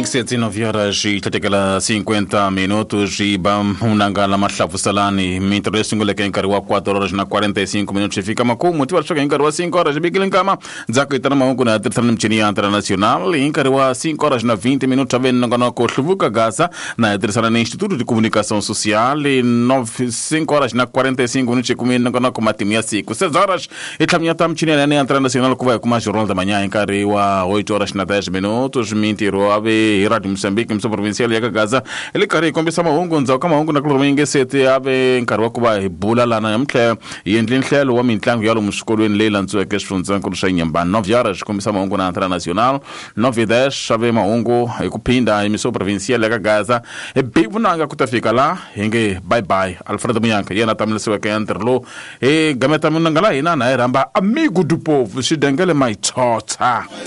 17 horas e 50 minutos e unangala mahlavusalani mitro lesunguleke nkarhi wa 4 horas na 45 minutos fika makumu tiwa shoka nkarhi wa 5 horas bigile nkama dzako itana mahungu na tirhisana mchini ya international nkarhi wa 5 horas na 20 minutos ave nangana ko hluvuka Gaza na tirhisana na Instituto de Comunicação Social 5 horas na 45 minutos kumi nangana ko matimu ya siku 6 horas ithamnyata mchini ya international kuva kuma jornal da manhã nkarhi wa 8 horas na 10 minutos mintiro ave Rádio Moçambique mso provincial ya Gaza ele kari kombisa mahungu ndzao kama mahungu na kulomenge sete ave nkarhi wa kuva ibula lana yamhle yendli nhlelo wa mitlangu yalo mushikolweni lela ntsuwa ke sifundza nkulusha nyamba 9 horas kombisa mahungu na international 9:10 ave mahungu ekuphinda imiso provincial ya Gaza ebivunanga kutafika la henge bye bye Alfredo Munyanka yena tamilisiwa ke interlo gameta munangala ina na eramba amigo do povo shidengele my tota